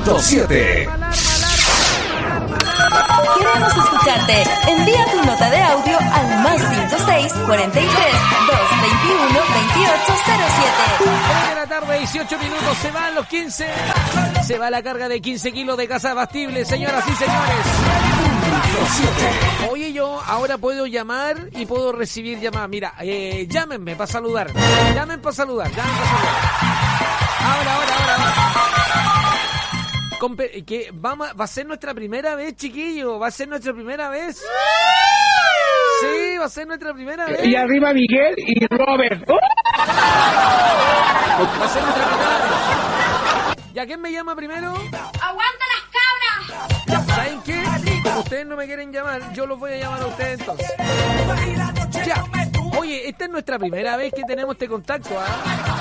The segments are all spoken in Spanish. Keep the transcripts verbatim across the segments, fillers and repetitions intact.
punto siete. Queremos escucharte. Envía tu nota de audio al más cinco seis cuarenta y tres, doscientos veintiuno, veintiocho cero siete. tres de la tarde, dieciocho minutos, se van los quince. Se va la carga de quince kilos de casa bastible, señoras y señores. Oye, yo ahora puedo llamar y puedo recibir llamadas. Mira, eh, llámenme para saludar. Llamen para saludar, llamen para saludar. Ahora, ahora, ahora, ahora. Compe- que vamos, va a ser nuestra primera vez, chiquillo. Va a ser nuestra primera vez. Sí, va a ser nuestra primera vez. Y arriba Miguel y Robert. ¡Oh! Va a ser nuestra primera vez. ¿Ya quién me llama primero? ¡Aguanta las cabras! ¿Saben qué? Como ustedes no me quieren llamar, yo los voy a llamar a ustedes entonces. Ya. Oye, esta es nuestra primera vez que tenemos este contacto, ¿ah?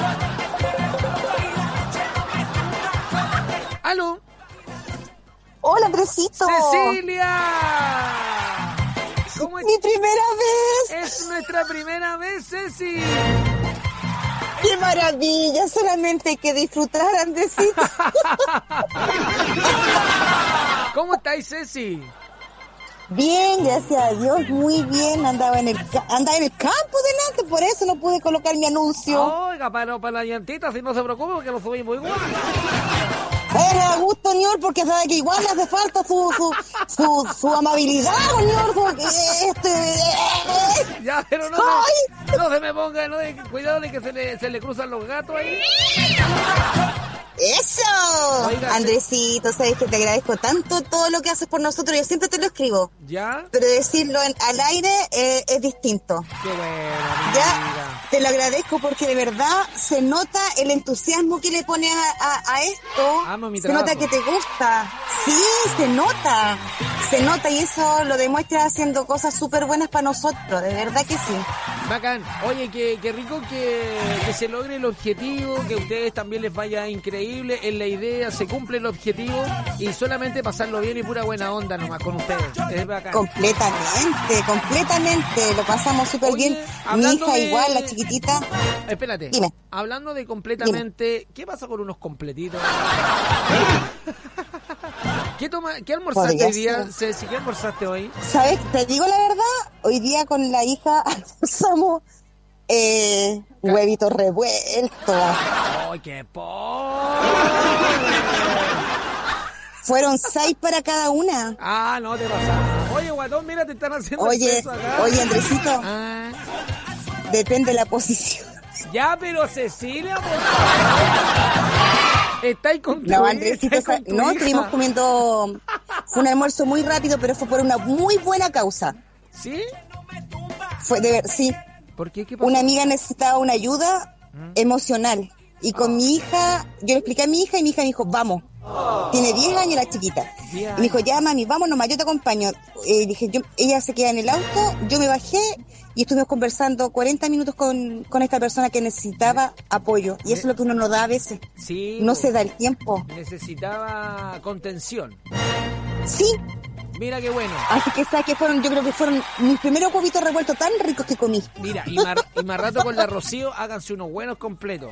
¿Aló? Hola, Andresito. ¡Cecilia! ¿Cómo es? Mi primera vez. Es nuestra primera vez, Ceci. ¡Qué maravilla! Solamente hay que disfrutar, Andresito. ¿Cómo estáis, Ceci? Bien, gracias a Dios, muy bien. Andaba en el ca- andaba en el campo delante, por eso no pude colocar mi anuncio. Oiga, para, para la llantita, si no se preocupe, porque lo subimos igual. Era gusto, señor, porque sabe que igual le hace falta su su su, su amabilidad, señor. Su, este, eh, Ya, pero no se, no se me ponga, no, de- cuidado de que se le, se le cruzan los gatos ahí. ¡Eso! Oiga, Andresito, sabes que te agradezco tanto todo lo que haces por nosotros. Yo siempre te lo escribo. ¿Ya? Pero decirlo en- al aire eh, es distinto. Qué bueno, Ya, amiga. te lo agradezco porque de verdad se nota el entusiasmo que le pones a, a, a esto. Amo mi se trabajo. nota que te gusta. Sí, se nota. Se nota y eso lo demuestras haciendo cosas súper buenas para nosotros. De verdad que sí. Bacán. Oye, qué, qué rico que, que se logre el objetivo, que a ustedes también les vaya increíble en la idea, se cumple el objetivo y solamente pasarlo bien y pura buena onda nomás con ustedes. Es bacán. Completamente, completamente. Lo pasamos súper Oye, bien. Mi hablando hija de- igual, la chiquitita. Espérate. Dime. Hablando de completamente, ¿qué pasa con unos completitos? ¿Qué, toma, ¿Qué almorzaste Podría hoy día, ser. Ceci? ¿Qué almorzaste hoy? ¿Sabes? Te digo la verdad, hoy día con la hija almorzamos eh, huevitos revueltos. ¡Ay, qué po! Fueron seis para cada una. Ah, no te pasa. Oye, guatón, mira, te están haciendo Oye, el peso acá. oye, Andresito, Ah, depende de la posición. ya, pero Cecilia, por favor. Estáis con tu No, hija, Andresito, estáis con tu no, hija. estuvimos comiendo, fue un almuerzo muy rápido, pero fue por una muy buena causa. ¿Sí? Fue de ver, sí, ¿Por qué? ¿Qué pasó? una amiga necesitaba una ayuda emocional. Y con mi hija, yo le expliqué a mi hija y mi hija me dijo, vamos. Tiene diez años la chiquita. diez Y me dijo, ya mami, vamos nomás, yo te acompaño. Eh, dije, yo, ella se queda en el auto, yo me bajé y estuvimos conversando cuarenta minutos con, con esta persona que necesitaba apoyo. Y eso es lo que uno no da a veces. Sí. No po. se da el tiempo. Necesitaba contención. Sí, Mira qué bueno. así que sabes que fueron, yo creo que fueron mis primeros huevitos revueltos tan ricos que comí. Mira, y más, y más rato con la Rocío, háganse unos buenos completos.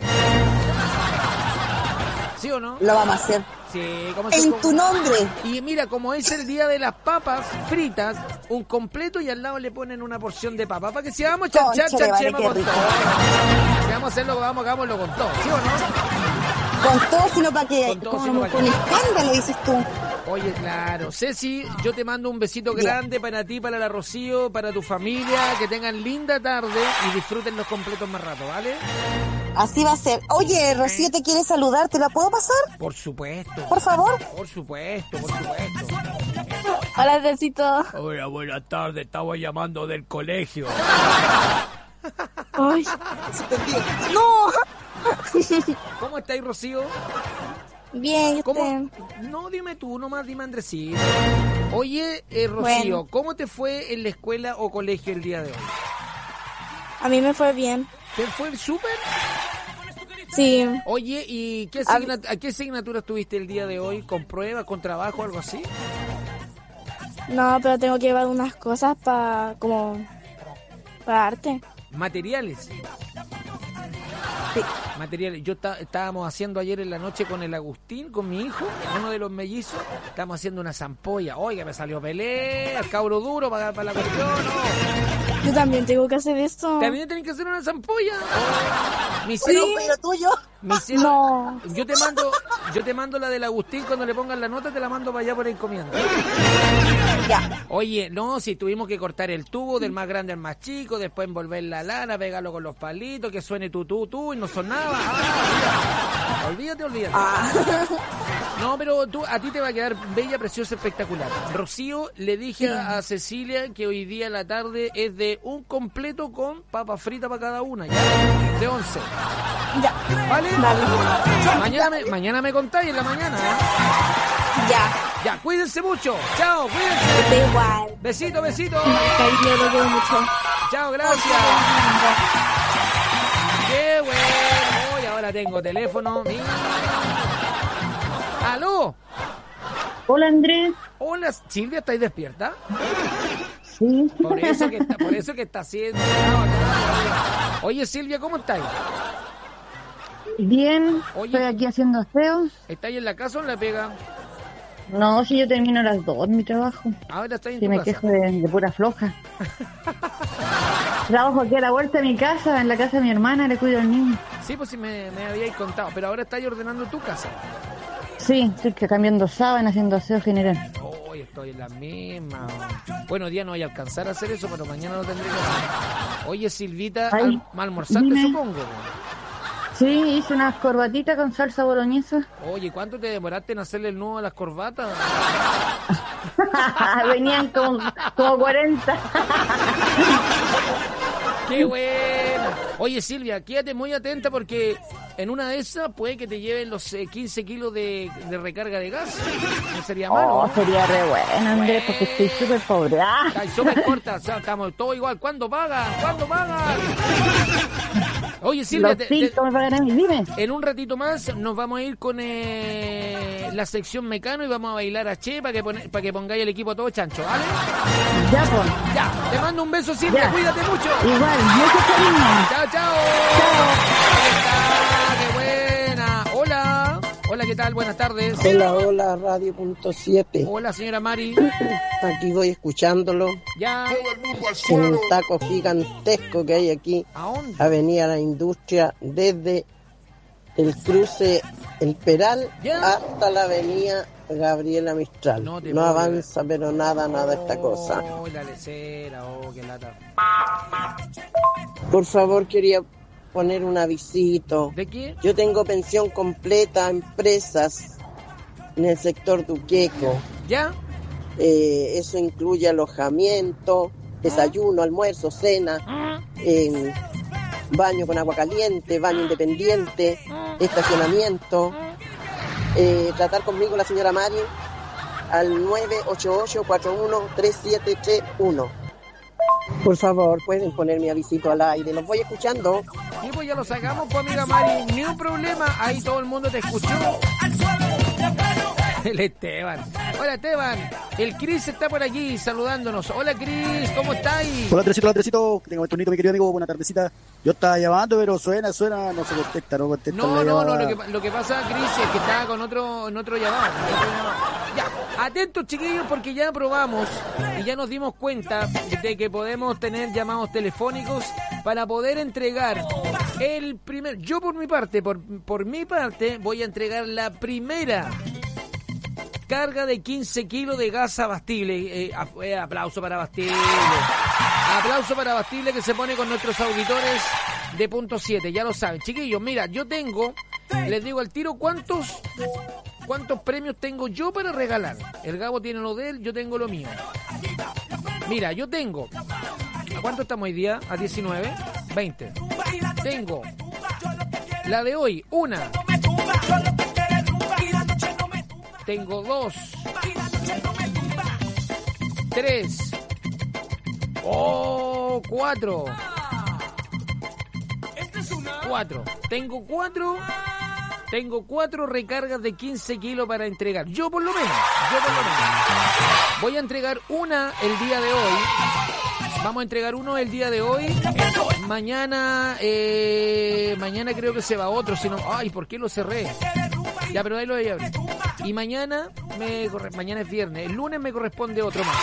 ¿Sí o no? Lo vamos a hacer. Sí, como se- En tu nombre. Y mira, como es el día de las papas fritas, un completo y al lado le ponen una porción de papa. Para que si vamos a chanchar, Cónchale, vale, chanchemos qué con rico. todo. Si vamos a hacerlo, vamos, hagámoslo con todo. ¿Sí o no? Con todo, sino para que, Con todo, con, sino para con que- escándalo, dices tú. Oye, claro. Ceci, yo te mando un besito grande para ti, para la Rocío, para tu familia. Que tengan linda tarde y disfruten los completos más rato, ¿vale? Así va a ser. Oye, Rocío te quiere saludar, ¿te la puedo pasar? Por supuesto. Por favor. Por supuesto, por supuesto. Hola, Andresito. Hola, buenas tardes. Estaba llamando del colegio. Ay, No. ¿Cómo estáis, Rocío? bien, ¿y ¿Cómo? usted? No, dime tú, nomás dime Andresito. Oye, eh, Rocío, Bueno. ¿cómo te fue en la escuela o colegio el día de hoy? A mí me fue bien. ¿Te fue súper? Sí, Oye, ¿y qué, A- asigna- a qué asignatura estuviste el día de hoy? ¿Con pruebas, con trabajo, algo así? no, pero tengo que llevar unas cosas para, como, para arte. Materiales. Sí. Materiales. Yo está, estábamos haciendo ayer en la noche con el Agustín, con mi hijo, uno de los mellizos, estábamos haciendo una zampolla. Oiga, me salió pelea, cabro duro para, para la cuestión, no. Yo también tengo que hacer eso. También tienen que hacer una zampolla. Me Sí, hicieron, pero tuyo. me hicieron- No. Yo te mando, yo te mando la del Agustín cuando le pongan la nota, te la mando para allá por encomienda. Ya. Oye, no, si tuvimos que cortar el tubo del más grande al más chico, después envolver la lana, pegarlo con los palitos, que suene tu tu tu y no sonaba. Ah, olvídate, olvídate. olvídate. Ah. No, pero tú, a ti te va a quedar bella, preciosa, espectacular. Rocío, le dije a, a Cecilia que hoy día en la tarde es de un completo con papa frita para cada una, ya, de once. Ya. ¿Vale? Dale. Mañana me, mañana me contáis en la mañana. ¿eh? Ya. Ya, cuídense mucho. Chao, cuídense. Da igual. Besito, besito. Cariño, lo quiero mucho. Chao, gracias. Qué bueno. Hoy ahora tengo teléfono. Mira. ¿Aló? Hola Andrés. Hola, Silvia, ¿estáis despierta? Sí. Por eso que está, por eso que está haciendo. Oye, Silvia, ¿cómo estáis? Bien. Oye. Estoy aquí haciendo aseo. ¿Estáis en la casa o en la pega? No, si yo termino a las dos mi trabajo. Ahora estáis en Si tu me casa. quejo de, de pura floja. Trabajo aquí a la vuelta de mi casa, en la casa de mi hermana, le cuido al niño. Sí, pues sí me, me habíais contado, pero ahora estáis ordenando tu casa. Sí, estoy que cambiando sábana, haciendo aseo general. Hoy estoy en la misma. Bueno, hoy día no voy a alcanzar a hacer eso, pero mañana lo tendré que hacer. Oye, Silvita, Ay, al, almorzaste, dime. supongo. Sí, hice unas corbatitas con salsa boloñesa. Oye, ¿cuánto te demoraste en hacerle el nudo a las corbatas? Venían como, como cuarenta. ¡Qué buena! Oye, Silvia, quédate muy atenta porque en una de esas puede que te lleven los eh, quince kilos de, de recarga de gas. No sería malo, Oh, ¿no? sería re bueno, Andrés, porque estoy súper pobre. ¡Ah! Está súper corta, o sea, estamos todos igual. ¿Cuándo pagan? ¿Cuándo pagan? Oye, Silvia, Los te- te- cinco me pagan a mí, dime. en un ratito más nos vamos a ir con eh, la sección Mecano y vamos a bailar a Che para que, pone- para que pongáis el equipo todo chancho, ¿vale? Ya, pues. Ya, te mando un beso, Silvia, Ya. cuídate mucho. Igual, mucho cariño. Chao, chao. Ahí está, qué buena. Hola. Hola, ¿qué tal? Buenas tardes. Hola, hola, Radio Punto siete. Hola, señora Mari. Aquí voy escuchándolo Ya. en un taco gigantesco que hay aquí, ¿A dónde? Avenida La Industria, desde el cruce El Peral Ya. hasta la Avenida Gabriela Mistral. No No, te puedo avanza, pero nada, nada esta cosa. Oh, la lecera, oh, qué lata. Por favor, quería poner un avisito. ¿De qué? Yo tengo pensión completa a empresas en el sector Duqueco. ¿Ya? Eh, eso incluye alojamiento, desayuno, almuerzo, cena, eh, baño con agua caliente, baño independiente, estacionamiento. Eh, tratar conmigo la señora Mari al nueve ocho ocho, cuatro uno, tres siete tres uno. Por favor, pueden poner mi avisito al aire, los voy escuchando. Y pues ya lo sacamos, pues amiga Mari, ni un problema, ahí todo el mundo te escuchó. El Esteban. Hola Esteban, el Cris está por aquí saludándonos. Hola Cris, ¿cómo estáis? Hola Andresito, hola Andresito, tengo el turnito mi querido amigo, buena tardecita. Yo estaba llamando, pero suena, suena, no se contesta, no contesta. No, la no, no, llamada. lo que, lo que pasa, Cris, es que estaba con otro, en otro llamado. en otro llamado. Ya, atentos chiquillos porque ya probamos y ya nos dimos cuenta de que podemos tener llamados telefónicos para poder entregar el primer... Yo por mi parte, por, por mi parte, voy a entregar la primera carga de quince kilos de gas abastible. Eh, a- eh, aplauso para Abastible. Aplauso para Abastible que se pone con nuestros auditores de punto siete. Ya lo saben. Chiquillos, mira, yo tengo, les digo al tiro, ¿cuántos, cuántos premios tengo yo para regalar? El Gabo tiene lo de él, yo tengo lo mío. Mira, yo tengo... ¿A cuánto estamos hoy día? ¿A diecinueve? veinte. Tengo la de hoy, una... Tengo dos, tres, oh, cuatro, cuatro. Tengo cuatro, tengo cuatro recargas de quince kilos para entregar. Yo por lo menos, yo por lo menos. Voy a entregar una el día de hoy. Vamos a entregar uno el día de hoy. Mañana, eh, mañana. mañana creo que se va otro, si no, ay, ¿por qué lo cerré? Ya, pero ahí lo voy a abrir. Y mañana, me corre... mañana es viernes, el lunes me corresponde otro más.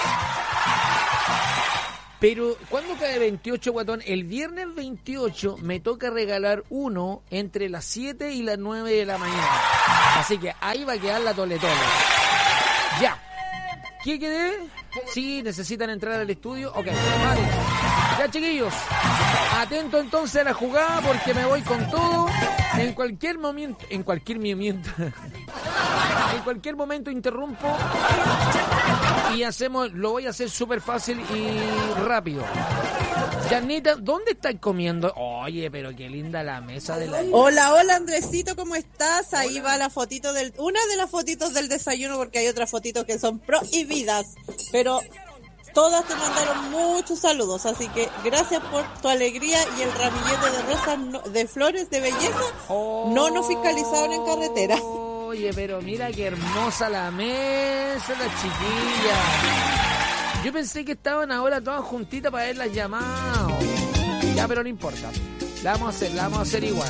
Pero, ¿cuándo cae veintiocho, guatón? El viernes veintiocho me toca regalar uno entre las siete y las nueve de la mañana. Así que ahí va a quedar la tole tole. Ya. ¿Qué quedé? Sí, necesitan entrar al estudio. Ok, vale. Ya, chiquillos. Atento entonces a la jugada porque me voy con todo. En cualquier momento, en cualquier momento, en cualquier momento interrumpo y hacemos, lo voy a hacer súper fácil y rápido. Janita, ¿dónde estáis comiendo? Oye, pero qué linda la mesa de la... Hola, hola Andresito, ¿cómo estás? Ahí hola. Va la fotito del, una de las fotitos del desayuno porque hay otras fotitos que son prohibidas, pero todas te mandaron muchos saludos, así que gracias por tu alegría y el ramillete de rosas, no, de flores de belleza, oh, no nos fiscalizaron en carretera. Oye, pero mira qué hermosa la mesa, la chiquilla. Yo pensé que estaban ahora todas juntitas para haberlas llamado. Ya, pero no importa. La vamos a hacer, la vamos a hacer igual.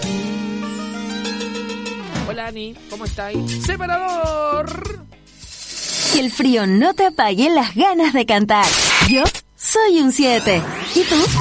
Hola, Ani, ¿cómo estáis? ¡Separador! Que el frío no te apague las ganas de cantar. Yo soy un siete. ¿Y tú?